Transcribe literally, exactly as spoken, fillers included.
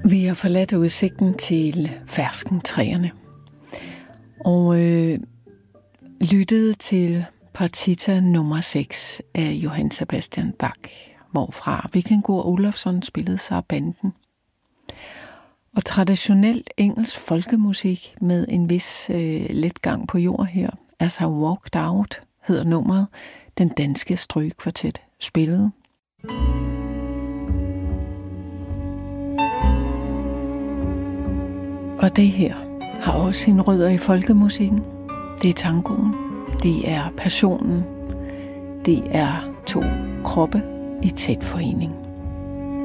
Vi har forladt udsigten til ferskentræerne og øh, lyttet til partita nummer seks af Johann Sebastian Bach, hvorfra Vikingur Olafsson spillede sarabanden. Og traditionel engelsk folkemusik med en vis øh, let gang på jord her, As I Walked Out, hedder nummeret, den danske strygekvartet spillede. Og det her har også sine rødder i folkemusikken. Det er tangoen, det er passionen, det er to kroppe i tæt forening.